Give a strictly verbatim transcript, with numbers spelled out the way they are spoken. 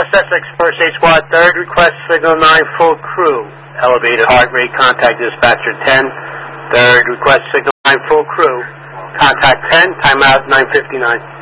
West Essex, First Aid Squad, third request, signal nine, full crew. Elevated heart rate, contact dispatcher ten. Third request, signal nine, full crew. Contact ten, timeout nine fifty-nine.